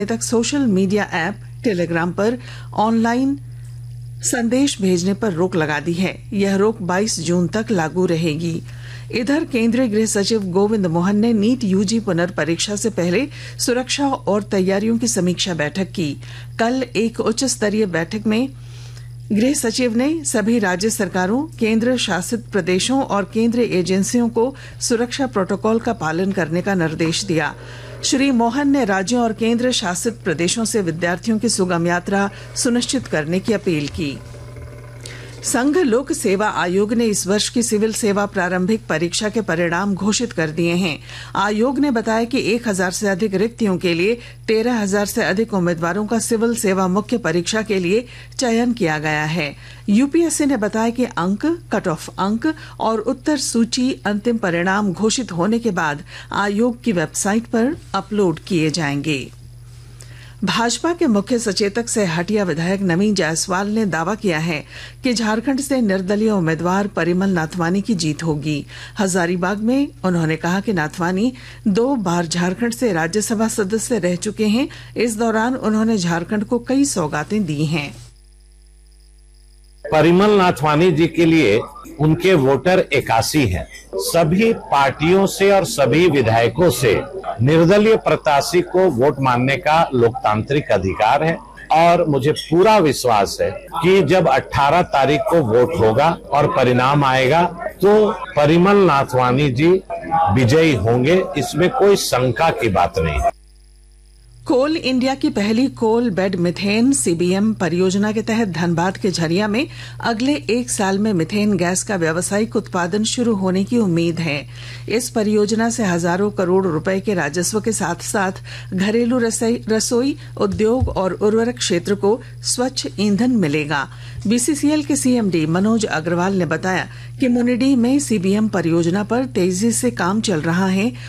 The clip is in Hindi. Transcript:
तक सोशल मीडिया ऐप टेलीग्राम पर ऑनलाइन संदेश भेजने पर रोक लगा दी है। यह रोक 22 जून तक लागू रहेगी। इधर केंद्रीय गृह सचिव गोविंद मोहन ने नीट यूजी पुनर्परीक्षा से पहले सुरक्षा और तैयारियों की समीक्षा बैठक की। कल एक उच्च स्तरीय बैठक में गृह सचिव ने सभी राज्य सरकारों, केंद्र शासित प्रदेशों और केंद्रीय एजेंसियों को सुरक्षा प्रोटोकॉल का पालन करने का निर्देश दिया। श्री मोहन ने राज्यों और केंद्र शासित प्रदेशों से विद्यार्थियों की सुगम यात्रा सुनिश्चित करने की अपील की। संघ लोक सेवा आयोग ने इस वर्ष की सिविल सेवा प्रारंभिक परीक्षा के परिणाम घोषित कर दिए हैं। आयोग ने बताया कि 1000 से अधिक रिक्तियों के लिए 13,000 से अधिक उम्मीदवारों का सिविल सेवा मुख्य परीक्षा के लिए चयन किया गया है। यूपीएससी ने बताया कि अंक, कट ऑफ अंक और उत्तर सूची अंतिम परिणाम घोषित होने के बाद आयोग की वेबसाइट पर अपलोड किए जाएंगे। भाजपा के मुख्य सचेतक से हटिया विधायक नवीन जायसवाल ने दावा किया है कि झारखंड से निर्दलीय उम्मीदवार परिमल नाथवानी की जीत होगी। हजारीबाग में उन्होंने कहा कि नाथवानी 2 बार झारखंड से राज्यसभा सदस्य रह चुके हैं। इस दौरान उन्होंने झारखंड को कई सौगातें दी हैं। परिमल नाथवानी जी के लिए उनके वोटर 81 हैं। सभी पार्टियों से और सभी विधायकों से निर्दलीय प्रत्याशी को वोट मांगने का लोकतांत्रिक अधिकार है और मुझे पूरा विश्वास है कि जब 18 तारीख को वोट होगा और परिणाम आएगा तो परिमल नाथवानी जी विजयी होंगे। इसमें कोई शंका की बात नहीं। कोल इंडिया की पहली कोल बेड मिथेन सीबीएम परियोजना के तहत धनबाद के झरिया में अगले 1 साल में मिथेन गैस का व्यावसायिक उत्पादन शुरू होने की उम्मीद है। इस परियोजना से हजारों करोड़ रुपए के राजस्व के साथ साथ घरेलू रसोई उद्योग और उर्वरक क्षेत्र को स्वच्छ ईंधन मिलेगा। बीसीसीएल के सीएमडी मनोज अग्रवाल ने बताया कि मुनिडी में सीबीएम परियोजना पर तेजी से काम चल रहा है